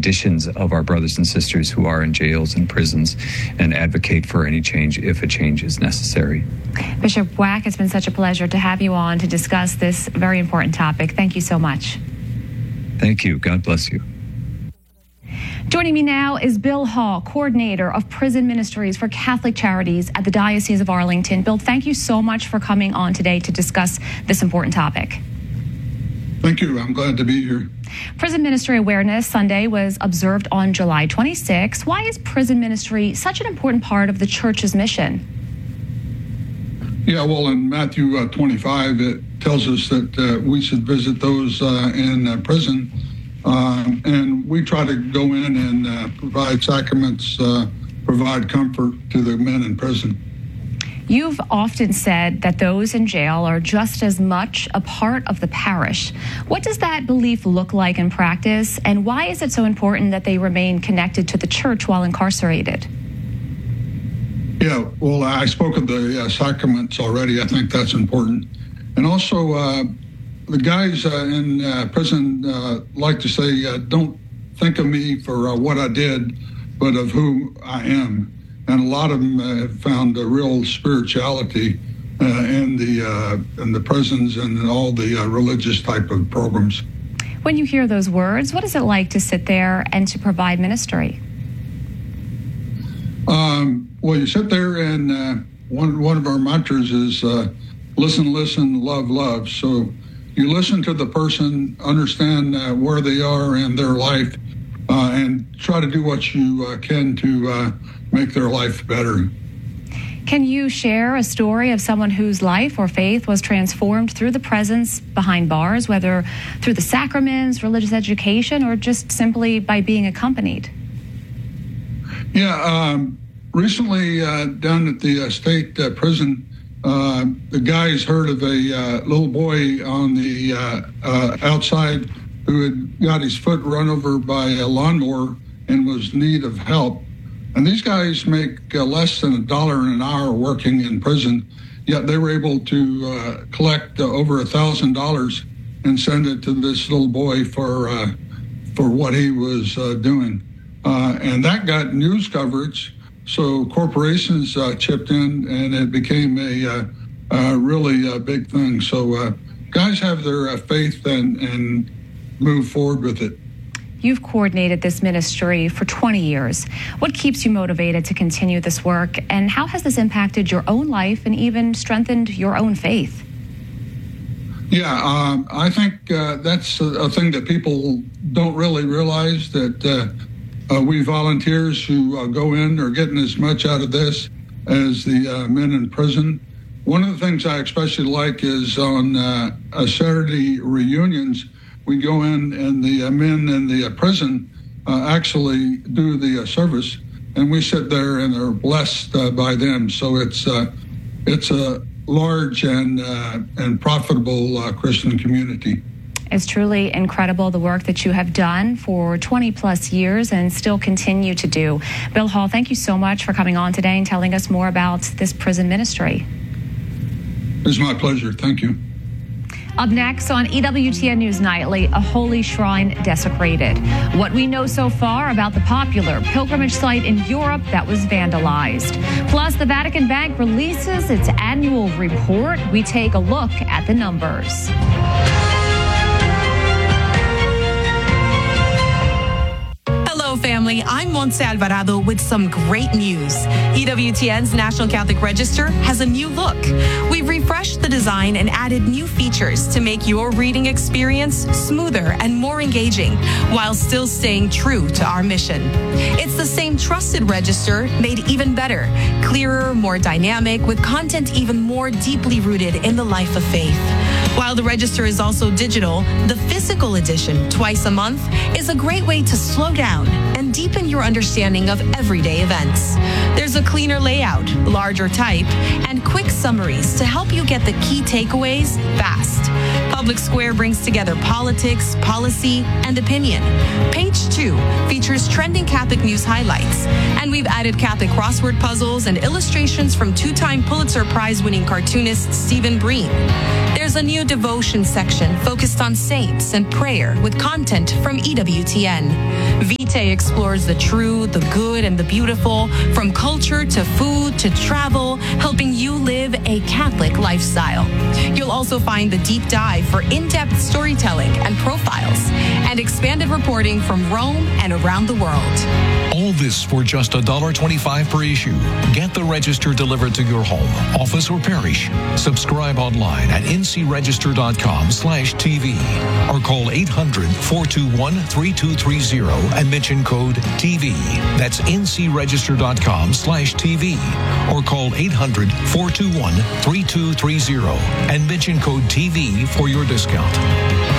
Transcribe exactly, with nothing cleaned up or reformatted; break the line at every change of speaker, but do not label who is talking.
conditions of our brothers and sisters who are in jails and prisons and advocate for any change if a change is necessary.
Bishop Wack, it's been such a pleasure to have you on to discuss this very important topic. Thank you so much.
Thank you. God bless you.
Joining me now is Bill Hall, coordinator of prison ministries for Catholic Charities at the Diocese of Arlington. Bill, thank you so much for coming on today to discuss this important topic.
Thank you. I'm glad to be here.
Prison Ministry Awareness Sunday was observed on July twenty-sixth. Why is prison ministry such an important part of the church's mission?
Yeah, well, in Matthew uh, twenty-five, it tells us that uh, we should visit those uh, in uh, prison. Um, and we try to go in and uh, provide sacraments, uh, provide comfort to the men in prison.
You've often said that those in jail are just as much a part of the parish. What does that belief look like in practice, and why is it so important that they remain connected to the church while incarcerated?
Yeah, well, I spoke of the uh, sacraments already. I think that's important. And also, uh, the guys uh, in uh, prison uh, like to say, uh, don't think of me for uh, what I did, but of who I am. And a lot of them uh, have found a real spirituality uh, in the uh, in the prisons and all the uh, religious type of programs.
When you hear those words, what is it like to sit there and to provide ministry?
Um, well, you sit there, and uh, one one of our mantras is uh, listen, listen, love, love. So you listen to the person, understand uh, where they are in their life, uh, and try to do what you uh, can to uh, make their life better.
Can you share a story of someone whose life or faith was transformed through the presence behind bars, whether through the sacraments, religious education, or just simply by being accompanied?
Yeah, um, recently uh, down at the uh, state uh, prison, Uh, the guys heard of a uh, little boy on the uh, uh, outside who had got his foot run over by a lawnmower and was in need of help. And these guys make uh, less than a dollar an hour working in prison, yet they were able to uh, collect uh, over a thousand dollars and send it to this little boy for uh, for what he was uh, doing. Uh, and that got news coverage. So corporations uh, chipped in, and it became a uh, uh, really uh, big thing. So uh, guys have their uh, faith and, and move forward with it.
You've coordinated this ministry for twenty years. What keeps you motivated to continue this work, and how has this impacted your own life and even strengthened your own faith?
Yeah, um, I think uh, that's a, a thing that people don't really realize, that uh, Uh, we volunteers who uh, go in are getting as much out of this as the uh, men in prison. One of the things I especially like is on uh, uh, Saturday reunions, we go in and the uh, men in the uh, prison uh, actually do the uh, service, and we sit there and are blessed uh, by them. So it's uh, it's a large and uh, and profitable uh, Christian community.
It's truly incredible the work that you have done for twenty plus years and still continue to do. Bill Hall, thank you so much for coming on today and telling us more about this prison ministry.
It's my pleasure. Thank you.
Up next on E W T N News Nightly, a holy shrine desecrated. What we know so far about the popular pilgrimage site in Europe that was vandalized. Plus, the Vatican Bank releases its annual report. We take a look at the numbers.
Family, I'm Montse Alvarado with some great news. E W T N's National Catholic Register has a new look. We've refreshed the design and added new features to make your reading experience smoother and more engaging, while still staying true to our mission. It's the same trusted register, made even better, clearer, more dynamic, with content even more deeply rooted in the life of faith. While the register is also digital, the physical edition, twice a month, is a great way to slow down and deepen your understanding of everyday events. There's a cleaner layout, larger type, and quick summaries to help you get the key takeaways fast. Public Square brings together politics, policy, and opinion. Page two features features trending Catholic news highlights. And we've added Catholic crossword puzzles and illustrations from two-time Pulitzer Prize-winning cartoonist Stephen Breen. There's a new devotion section focused on saints and prayer with content from E W T N. Vitae explores the true, the good, and the beautiful, from culture to food to travel, helping you live a Catholic lifestyle. You'll also find the deep dive for in-depth storytelling and profiles, and expanded reporting from Rome and around the world.
All this for just one dollar twenty-five per issue. Get the Register delivered to your home, office, or parish. Subscribe online at n c register dot com slash t v or call eight hundred, four two one, three two three zero and mention code T V. That's n c register dot com slash T V or call eight hundred, four two one, three two three zero and mention code T V for your discount.